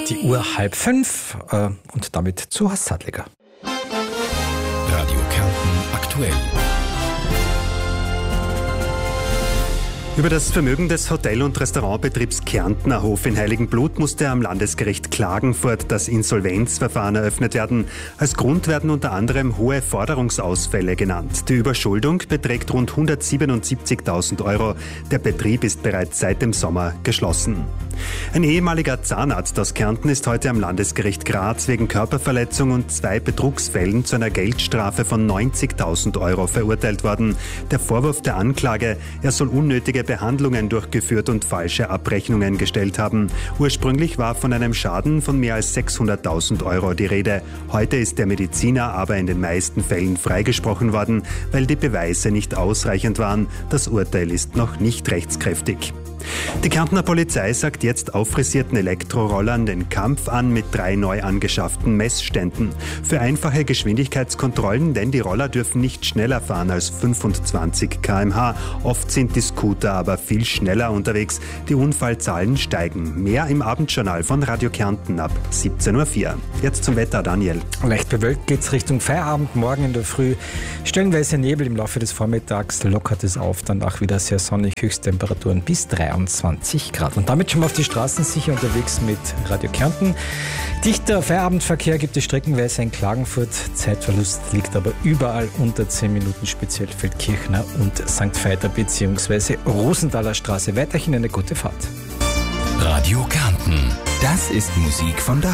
Die Uhr 4:30 und damit zu Horst Sadliger. Radio Kärnten aktuell. Über das Vermögen des Hotel- und Restaurantbetriebs Kärntner Hof in Heiligenblut musste am Landesgericht Klagenfurt das Insolvenzverfahren eröffnet werden. Als Grund werden unter anderem hohe Forderungsausfälle genannt. Die Überschuldung beträgt rund 177.000 Euro. Der Betrieb ist bereits seit dem Sommer geschlossen. Ein ehemaliger Zahnarzt aus Kärnten ist heute am Landesgericht Graz wegen Körperverletzung und 2 Betrugsfällen zu einer Geldstrafe von 90.000 Euro verurteilt worden. Der Vorwurf der Anklage, er soll unnötige Behandlungen durchgeführt und falsche Abrechnungen gestellt haben. Ursprünglich war von einem Schaden von mehr als 600.000 Euro die Rede. Heute ist der Mediziner aber in den meisten Fällen freigesprochen worden, weil die Beweise nicht ausreichend waren. Das Urteil ist noch nicht rechtskräftig. Die Kärntner Polizei sagt jetzt auffrisierten Elektrorollern den Kampf an mit 3 neu angeschafften Messständen. Für einfache Geschwindigkeitskontrollen, denn die Roller dürfen nicht schneller fahren als 25 km/h. Oft sind die Scooter aber viel schneller unterwegs. Die Unfallzahlen steigen. Mehr im Abendjournal von Radio Kärnten ab 17:04 Uhr. Jetzt zum Wetter, Daniel. Leicht bewölkt geht's Richtung Feierabend. Morgen in der Früh stellenweise Nebel, im Laufe des Vormittags lockert es auf. Danach wieder sehr sonnig, Höchsttemperaturen bis 23 Grad. Und damit schon mal auf die Straßen sicher unterwegs mit Radio Kärnten. Dichter Feierabendverkehr gibt es streckenweise in Klagenfurt. Zeitverlust liegt aber überall unter 10 Minuten, speziell Feldkirchner und St. Veiter bzw. Rosenthaler Straße. Weiterhin eine gute Fahrt. Radio Kärnten. Das ist Musik von daheim.